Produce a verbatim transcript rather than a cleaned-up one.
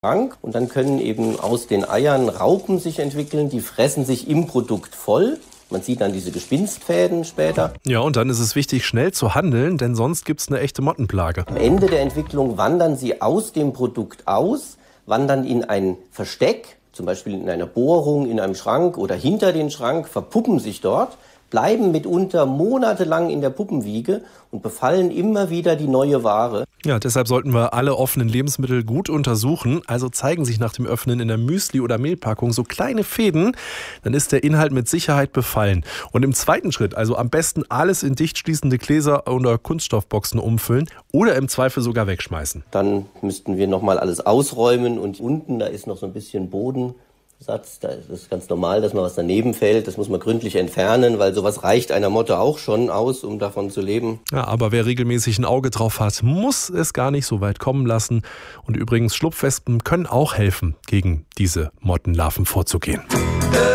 Schrank. Und dann können eben aus den Eiern Raupen sich entwickeln, die fressen sich im Produkt voll. Man sieht dann diese Gespinstfäden später. Ja, und dann ist es wichtig, schnell zu handeln, denn sonst gibt es eine echte Mottenplage. Am Ende der Entwicklung wandern sie aus dem Produkt aus, wandern in ein Versteck, zum Beispiel in einer Bohrung, in einem Schrank oder hinter den Schrank, verpuppen sich dort, bleiben mitunter monatelang in der Puppenwiege und befallen immer wieder die neue Ware. Ja, deshalb sollten wir alle offenen Lebensmittel gut untersuchen. Also zeigen sich nach dem Öffnen in der Müsli- oder Mehlpackung so kleine Fäden, dann ist der Inhalt mit Sicherheit befallen. Und im zweiten Schritt, also am besten alles in dicht schließende Gläser oder Kunststoffboxen umfüllen oder im Zweifel sogar wegschmeißen. Dann müssten wir nochmal alles ausräumen und unten, da ist noch so ein bisschen Boden. Satz, da ist es ganz normal, dass mal was daneben fällt. Das muss man gründlich entfernen, weil sowas reicht einer Motte auch schon aus, um davon zu leben. Ja, aber wer regelmäßig ein Auge drauf hat, muss es gar nicht so weit kommen lassen. Und übrigens, Schlupfwespen können auch helfen, gegen diese Mottenlarven vorzugehen.